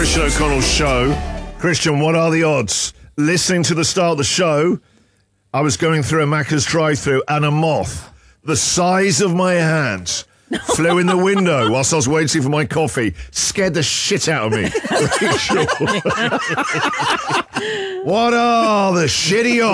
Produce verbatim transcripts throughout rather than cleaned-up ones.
Christian O'Connell show. Christian, what are the odds? Listening to the start of the show, I was going through a Macca's drive-thru and a moth the size of my hand flew in the window whilst I was waiting for my coffee. Scared the shit out of me. Rachel. What are the shitty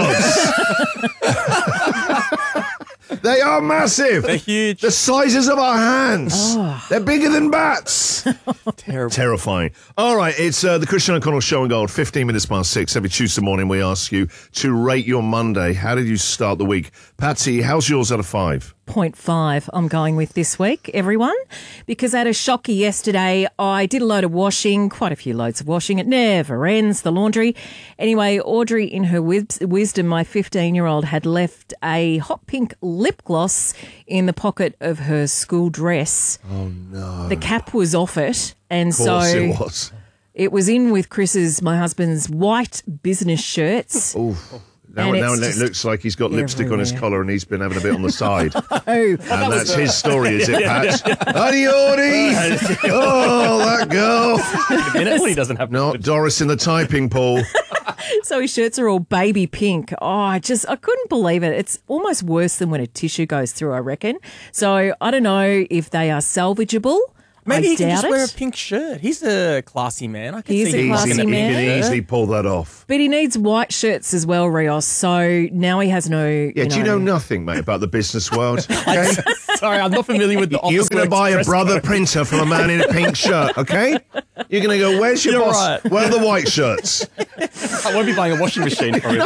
odds? They are massive. They're huge. The sizes of our hands. Oh. They're bigger than bats. Terrible. Terrifying. All right, it's uh, the Christian O'Connell Show and Gold, fifteen minutes past six. Every Tuesday morning we ask you to rate your Monday. How did you start the week? Patsy, how's yours out of five? zero point five I'm going with this week, everyone, because I had a shocker yesterday. I did a load of washing, quite a few loads of washing. It never ends, the laundry. Anyway, Audrey, in her wis- wisdom, my fifteen-year-old had left a hot pink lip gloss in the pocket of her school dress. Oh, no. The cap was off it, and Of course so it was. it was in with Chris's, my husband's, white business shirts. Oof. Now, And now it's it just looks like he's got lipstick on his everywhere. collar and he's been having a bit on the side. Oh, And that's his story, is it, Pat? Honey, Audie! Oh, that girl. A minute when he doesn't have Not Doris in the typing pool. so his shirts are all baby pink. Oh, I just, I couldn't believe it. It's almost worse than when a tissue goes through, I reckon. So I don't know if they are salvageable. Maybe I he can doubt just it. wear a pink shirt. He's a classy man. I can He is see a him classy rocking He a man. can pink easily shirt. pull that off. But he needs white shirts as well, Rios. So now he has no. Yeah, you do you know nothing, mate, about the business world? Okay? Sorry, I'm not familiar with the You're office going to works buy a dress brother code. printer from a man in a pink shirt, okay? You're going to go, where's your You're boss? right. Where are the white shirts? I won't be buying a washing machine for him.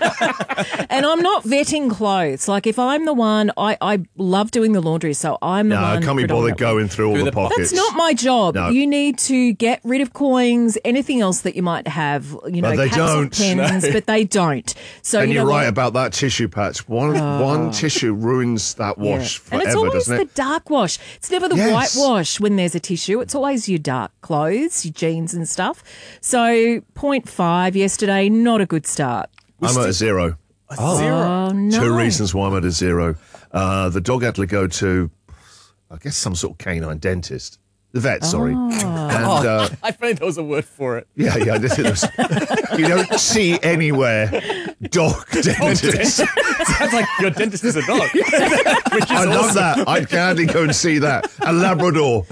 And I'm not vetting clothes. Like if I'm the one, I, I love doing the laundry, so I'm the No, one. I can't be bothered predominantly. going through all Through the the- pockets. That's not my job. No. You need to get rid of coins, anything else that you might have, you know, But they caps off don't. pens, but they don't. So And you you're know right what? about that tissue patch. One one tissue ruins that Yeah. wash And forever, it's always doesn't the it? dark wash. It's never the Yes. white wash when there's a tissue. It's always your dark clothes, your jeans and stuff. So zero point five yesterday, not a good start. I'm at a zero. Oh. Zero. Oh, no. Two reasons why I'm at a zero. Uh, the dog had to go to, I guess, some sort of canine dentist. The vet, sorry. Oh. And uh, I found there was a word for it. yeah, yeah, this is, you don't see anywhere dog dentist. Sounds like your dentist is a dog. Which is I love awesome. that. I'd gladly go and see that. A Labrador.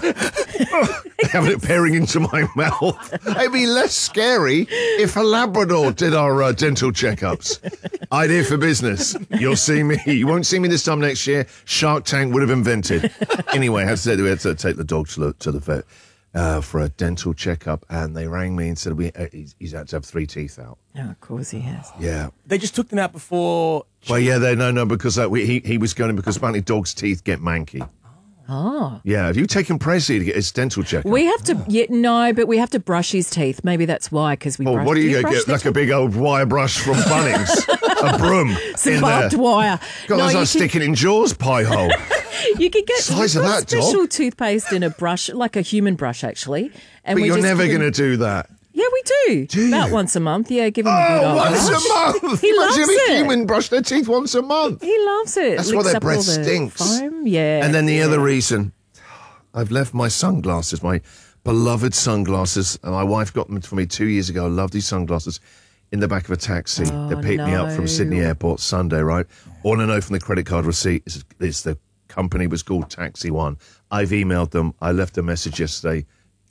Having it peering into my mouth. It'd be less scary if a Labrador did our uh, dental checkups. Idea for business. You'll see me. You won't see me this time next year. Shark Tank would have invented. Anyway, I had to, say, we had to take the dog to the, to the vet uh, for a dental checkup, and they rang me and said we, uh, he's, he's had to have three teeth out. Oh, of course he has. Yeah. They just took them out before. Well, yeah, they no, no, because uh, we, he he was going because apparently dogs' teeth get manky. Oh. Yeah, have you taken Prezi to get his dental checkup? We have to, yeah, no, but we have to brush his teeth. Maybe that's why, because we Oh, brush. what are do you going to brush get? the Like a big old wire brush from Bunnings? A broom Some in barbed there. wire. God, No, that's you like can- sticking in Jaws pie hole. You could get Size we've of got that, dog. special toothpaste and a brush, like a human brush, actually. And But we you're just never give going to him- do that. Yeah, we do. Do About you? once a month. Yeah, give him a good Oh, old once brush. a month. He Imagine loves if a it. human brush their teeth once a month. He loves it. That's why Licks their up all breath the stinks. Foam. Yeah. And then the yeah. other reason, I've left my sunglasses, my beloved sunglasses, and my wife got them for me two years ago. I love these sunglasses. In the back of a taxi. Oh, they picked me up from no. Sydney Airport Sunday, right? All I know from the credit card receipt is, is the company was called Taxi One. I've emailed them. I left a message yesterday.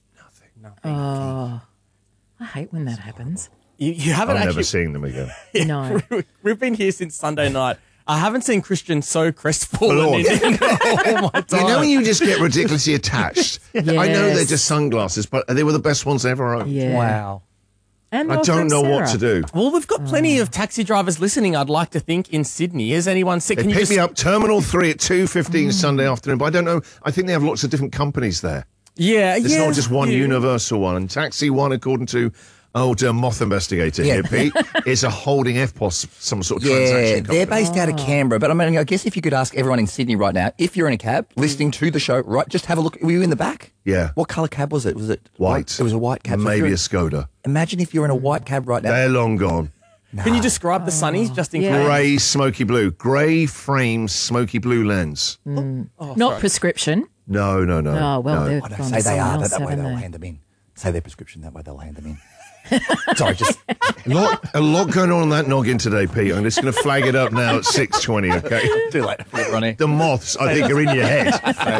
Oh, I hate when that happens. You, you haven't I'm actually. never seeing them again. No. We've been here since Sunday night. I haven't seen Christian so crestfallen Lord. in, in all my time. You know when you just get ridiculously attached? I know they're Yes. just sunglasses, but they were the best ones I ever owned. Yeah. Wow. And I they're don't from know what Sarah. to do. Well, we've got plenty Oh. of taxi drivers listening, I'd like to think, in Sydney. Is anyone sick? They Can you picked just... me up Terminal three at two fifteen Mm. Sunday afternoon, but I don't know. I think they have lots of different companies there. Yeah, It's yeah. not just one yeah. universal one. And Taxi One, according to old uh, moth investigator Yeah. here, Pete, is a holding F P O S, some sort of Yeah, transaction company. they're based out of Canberra. But I mean, I guess if you could ask everyone in Sydney right now, if you're in a cab listening to the show, right, just have a look. Were you in the back? Yeah. What colour cab was it? Was it White. It was a white cab. So if Maybe you're- a Skoda. Imagine if you're in a white cab right now. They're long gone. Can you describe the sunnies just in Yeah. case? Grey, smoky blue. Grey frame, smoky blue lens. Oh, Not sorry. prescription. No, no, no. Oh, well, no. they're I don't gone say to they are, someone but else, that way haven't they'll they? hand them in. say their prescription. That way they'll hand them in. Sorry, just A lot, a lot going on in that noggin today, Pete. I'm just going to flag it up now at six twenty, okay? too late, Ronnie. The moths, I think, are in your head.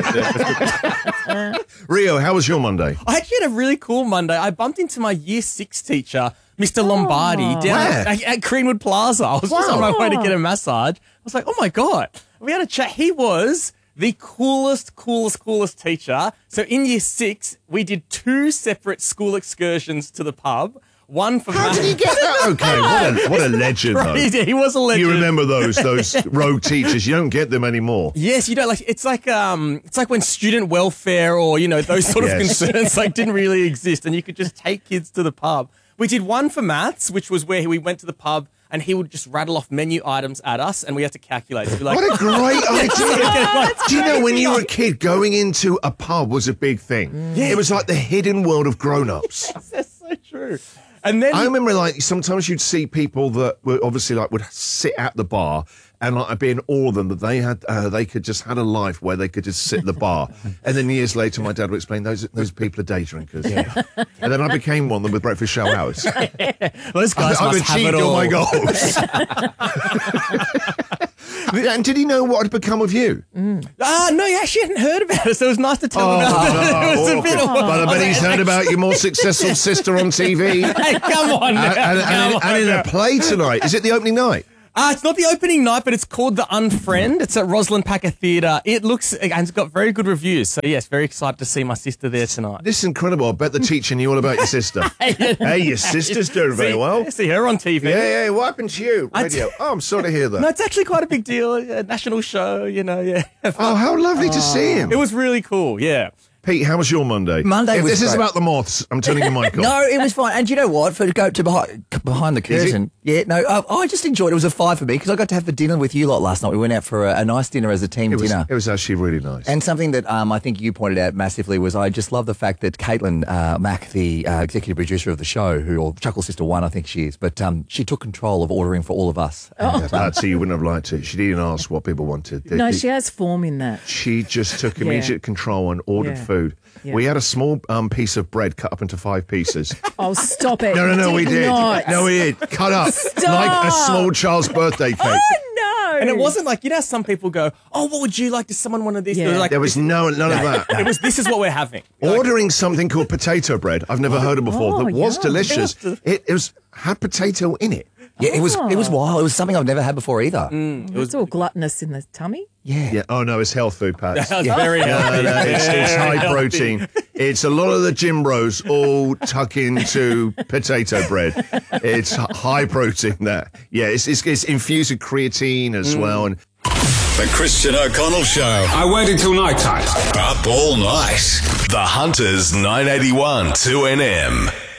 Rio, how was your Monday? I actually had a really cool Monday. I bumped into my year six teacher, Mister Lombardi, down Where? at, at Greenwood Plaza. I was just on my way to get a massage. I was like, oh my God. We had a chat. He was the coolest, coolest, coolest teacher. So in year six, we did two separate school excursions to the pub. One for How maths. did he get that? Okay, what a, what a legend, though. Right, he was a legend. You remember those those rogue teachers? You don't get them anymore. Yes, you don't like. It's like um, it's like when student welfare or you know those sort of Yes. concerns like didn't really exist, and you could just take kids to the pub. We did one for maths, which was where we went to the pub and he would just rattle off menu items at us, and we had to calculate. So be like, What a great idea! Do you know when you were a Like, kid, going into a pub was a big thing? Yeah. It was like the hidden world of grown-ups. That's so true. And then I remember, like, sometimes you'd see people that were obviously like would sit at the bar, and like I'd be in awe of them that they had, uh, they could just had a life where they could just sit at the bar. And then years later, my dad would explain those those people are day drinkers. Yeah. And then I became one of them with breakfast show hours. those guys I've must have achieved it all all. my goals. And did he know what had become of you? Ah, no, you actually hadn't heard about it, so it was nice to tell him about it. It was a bit awkward. awkward. But I bet he's heard about your more successful sister on T V. And, Hey, come on, now. and, come and, on and in now. a play tonight. Is it the opening night? Uh, it's not the opening night, but it's called The Unfriend. It's at Rosalind Packer Theatre. It looks, and it's got very good reviews. So, yes, very excited to see my sister there tonight. This is incredible. I bet the teacher knew all about your sister. Hey, your sister's doing very see, well. See her on T V. Yeah, yeah. What happened to you? I Radio. t- Oh, I'm sorry to hear that. No, it's actually quite a big deal. A national show, you know, yeah. Oh, how lovely to see him. It was really cool, yeah. Pete, how was your Monday? Monday If was this is great. about the moths, I'm turning your mic off. No, it was fine. And you know what? For to go to behind, behind the Is it? curtain, yeah, no, uh, I just enjoyed it. It was a five for me because I got to have the dinner with you lot last night. We went out for a, a nice dinner as a team It was, dinner. it was actually really nice. And something that um, I think you pointed out massively was I just love the fact that Caitlin uh, Mack, the uh, executive producer of the show, who or Chuckle Sister One, I think she is, but um, she took control of ordering for all of us. Yeah, but so you wouldn't have liked it. She didn't ask what people wanted. The- No, the- she has form in that. She just took Yeah. immediate control and ordered Yeah. food. Yeah. We had a small um, piece of bread cut up into five pieces. Oh, stop it. No, no, no, we did. Not. No, we did. Cut up Stop. like a small child's birthday cake. Oh, no. And it wasn't like, you know, how some people go, oh, what would you like? Does someone want this? Yeah. They were like, There was no none of that. it was, this is what we're having. Ordering something called potato bread, I've never heard of before, Oh, that was yum. delicious. It, it was had potato in it. Yeah, it was it was wild. It was something I've never had before either. Mm. It's all gluttonous in the tummy. Yeah. Yeah. Oh no, it's health food, Pat. That was very No, healthy. no, it's, it's Very high healthy. protein. It's a lot of the gym bros all tuck into potato bread. It's h- high protein. That yeah, it's, it's, it's infused with creatine as well. And The Christian O'Connell Show. I waited till night time. Up all night. The Hunters nine eighty-one two N M.